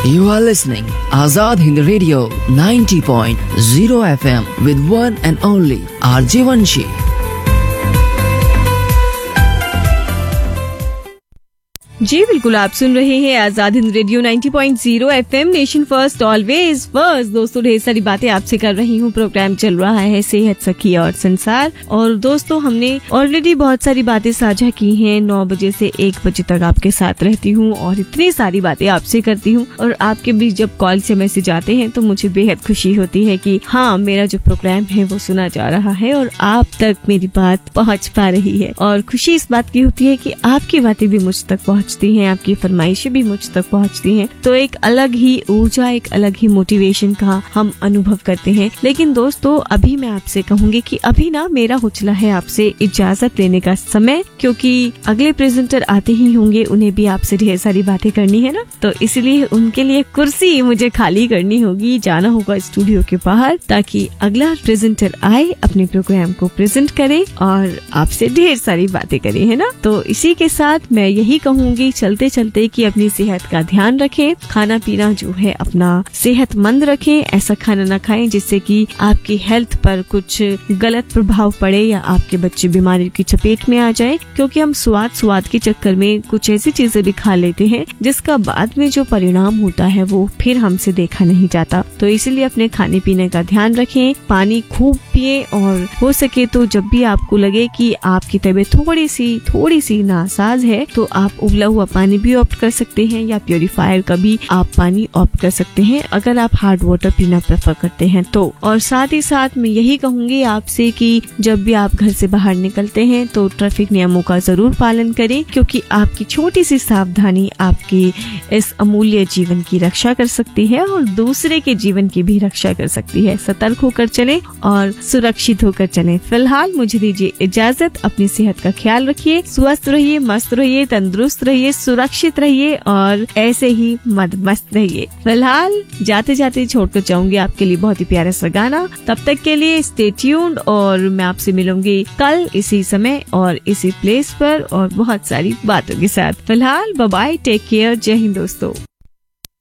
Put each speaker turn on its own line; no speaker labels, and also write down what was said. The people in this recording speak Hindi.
You are listening Azad Hind Radio 90.0 FM with one and only RJ Vanshi.
जी बिल्कुल, आप सुन रहे हैं Azad Hind radio 90.0 FM, nation first always first. दोस्तों, ढेर सारी बातें आपसे कर रही हूँ। प्रोग्राम चल रहा है सेहत, सखी और संसार। और दोस्तों, हमने ऑलरेडी बहुत सारी बातें साझा की हैं। 9 बजे से 1 बजे तक आपके साथ रहती हूँ और इतनी सारी बातें आपसे करती हूँ। और आपके बीच जब कॉल से मैसेज आते हैं तो मुझे बेहद खुशी होती है कि हाँ, मेरा जो प्रोग्राम है वो सुना जा रहा है और आप तक मेरी बात पहुँच पा रही है। और खुशी इस बात की होती है कि आपकी बातें भी मुझ तक पहुँचती हैं, आपकी फरमाइशें भी मुझ तक पहुंचती हैं। तो एक अलग ही ऊर्जा, एक अलग ही मोटिवेशन का हम अनुभव करते हैं। लेकिन दोस्तों, अभी मैं आपसे कहूंगी कि अभी ना मेरा हो चला है आपसे इजाजत लेने का समय, क्योंकि अगले प्रेजेंटर आते ही होंगे, उन्हें भी आपसे ढेर सारी बातें करनी है ना। तो इसलिए उनके लिए कुर्सी मुझे खाली करनी होगी, जाना होगा स्टूडियो के बाहर, ताकि अगला प्रेजेंटर आए, अपने प्रोग्राम को प्रेजेंट करे और आपसे ढेर सारी बातें करे, है ना। तो इसी के साथ मैं यही कहूंगी चलते चलते कि अपनी सेहत का ध्यान रखें, खाना पीना जो है अपना सेहतमंद रखें। ऐसा खाना न खाएं जिससे कि आपकी हेल्थ पर कुछ गलत प्रभाव पड़े या आपके बच्चे बीमारी की चपेट में आ जाए, क्योंकि हम स्वाद के चक्कर में कुछ ऐसी चीजें भी खा लेते हैं जिसका बाद में जो परिणाम होता है वो फिर हमसे देखा नहीं जाता। तो इसलिए अपने खाने पीने का ध्यान रखें, पानी खूब पिए और हो सके तो जब भी आपको लगे कि आपकी तबीयत थोड़ी सी नासाज है तो आप उबला हुआ पानी भी ऑप्ट कर सकते हैं या प्योरीफायर का भी आप पानी ऑप्ट कर सकते हैं, अगर आप हार्ड वाटर पीना प्रेफर करते हैं तो। और साथ ही साथ मैं यही कहूंगी आपसे कि जब भी आप घर से बाहर निकलते हैं तो ट्रैफिक नियमों का जरूर पालन करें, क्योंकि आपकी छोटी सी सावधानी आपकी इस अमूल्य जीवन की रक्षा कर सकती है और दूसरे के जीवन की भी रक्षा कर सकती है। सतर्क होकर चलें और सुरक्षित होकर चलें। फिलहाल मुझे दीजिए इजाजत। अपनी सेहत का ख्याल रखिए, स्वस्थ रहिए, मस्त रहिए, तंदुरुस्त रहिए, सुरक्षित रहिए और ऐसे ही मस्त रहिए। फिलहाल जाते जाते छोड़कर जाऊंगी आपके लिए बहुत ही प्यारा सा गाना। तब तक के लिए स्टे ट्यून्ड और मैं आपसे मिलूंगी कल इसी समय और इसी प्लेस पर और बहुत सारी बातों के साथ। फिलहाल बाय बाय, टेक केयर, जय हिंद दोस्तों।